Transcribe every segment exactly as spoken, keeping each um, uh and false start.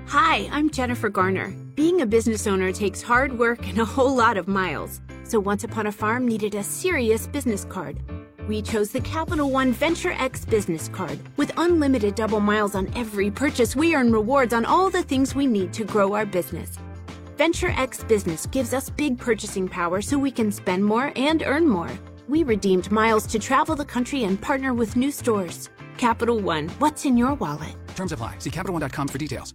Hi, I'm Jennifer Garner. Being a business owner takes hard work and a whole lot of miles. So Once Upon a Farm needed a serious business card. We chose the Capital One Venture X business card. With unlimited double miles on every purchase, we earn rewards on all the things we need to grow our business. Venture X Business gives us big purchasing power so we can spend more and earn more. We redeemed miles to travel the country and partner with new stores. Capital One, what's in your wallet? Terms apply. See Capital One dot com for details.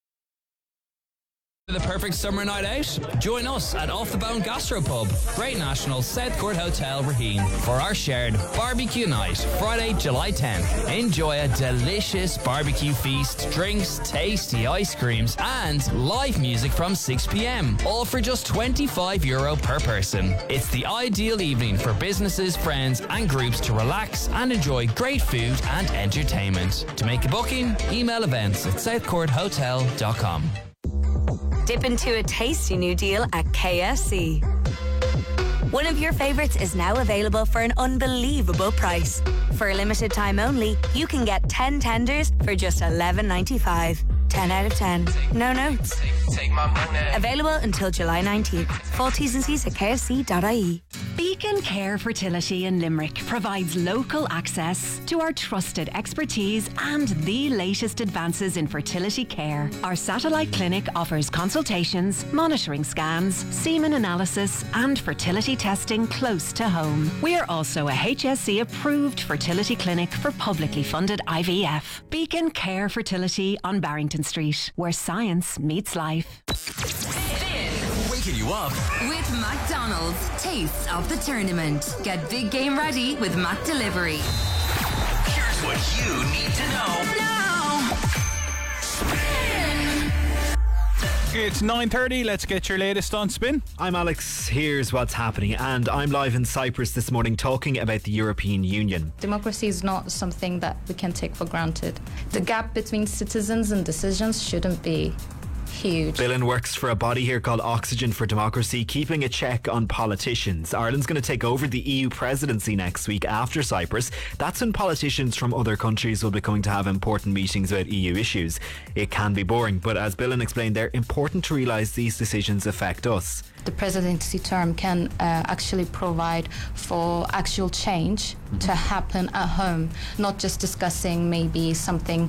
The perfect summer night out? Join us at Off the Bone Gastropub, Great National South Court Hotel, Raheen, for our shared barbecue night, Friday, July tenth. Enjoy a delicious barbecue feast, drinks, tasty ice creams, and live music from six p.m. All for just twenty-five euro per person. It's the ideal evening for businesses, friends, and groups to relax and enjoy great food and entertainment. To make a booking, email events at south court hotel dot com. Dip into a tasty new deal at K F C. One of your favourites is now available for an unbelievable price. For a limited time only, you can get ten tenders for just eleven ninety-five. ten out of ten. No notes. Take my money. Available until July nineteenth. Full T's and C's at k f c dot i e. Beacon Care Fertility in Limerick provides local access to our trusted expertise and the latest advances in fertility care. Our satellite clinic offers consultations, monitoring scans, semen analysis and fertility testing close to home. We are also a H S C approved fertility clinic for publicly funded I V F. Beacon Care Fertility on Barrington Street, where science meets life. Waking you up with McDonald's. Taste of the tournament. Get big game ready with Mac Delivery. Here's what you need to know now. Spin. It's nine thirty. Let's get your latest on Spin. I'm Alex. Here's what's happening, and I'm live in Cyprus this morning talking about the European Union. Democracy is not something that we can take for granted. The gap between citizens and decisions shouldn't be huge. Billen works for a body here called Oxygen for Democracy, keeping a check on politicians. Ireland's going to take over the E U presidency next week after Cyprus. That's when politicians from other countries will be coming to have important meetings about E U issues. It can be boring, but as Billen explained, they're important to realise these decisions affect us. The presidency term can uh, actually provide for actual change mm-hmm. to happen at home, not just discussing maybe something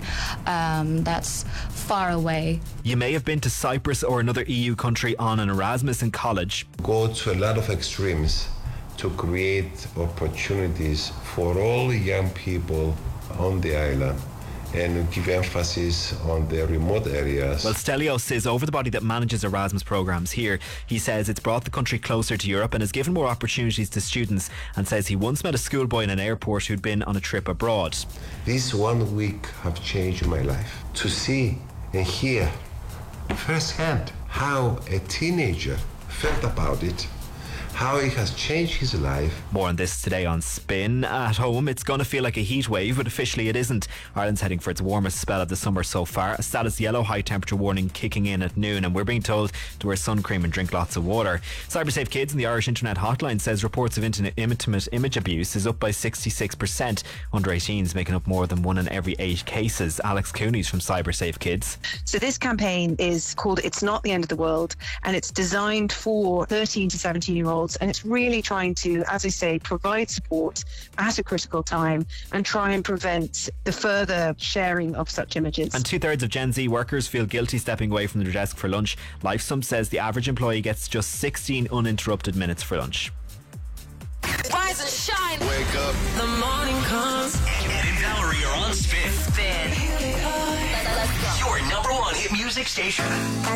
um, that's far away. You may have been to Cyprus or another E U country on an Erasmus in college. Go to a lot of extremes to create opportunities for all young people on the island and give emphasis on the remote areas. Well, Stelios is over the body that manages Erasmus programmes here. He says it's brought the country closer to Europe and has given more opportunities to students, and says he once met a schoolboy in an airport who'd been on a trip abroad. This one week have changed my life. To see and hear firsthand how a teenager felt about it, how it has changed his life. More on this today on Spin. At home, it's going to feel like a heat wave, but officially it isn't. Ireland's heading for its warmest spell of the summer so far. A status yellow high temperature warning kicking in at noon, and we're being told to wear sun cream and drink lots of water. CyberSafe Kids and the Irish Internet Hotline says reports of intimate image abuse is up by sixty-six percent. Under eighteens making up more than one in every eight cases. Alex Cooney's from CyberSafe Kids. So this campaign is called It's Not the End of the World, and it's designed for thirteen to seventeen year olds. And it's really trying to, as I say, provide support at a critical time and try and prevent the further sharing of such images. And two-thirds of Gen Z workers feel guilty stepping away from their desk for lunch. Lifesum says the average employee gets just sixteen uninterrupted minutes for lunch. Rise and shine. Wake up. The morning comes. Ed and Valerie are on Spin. Spin. Your number one hit music station.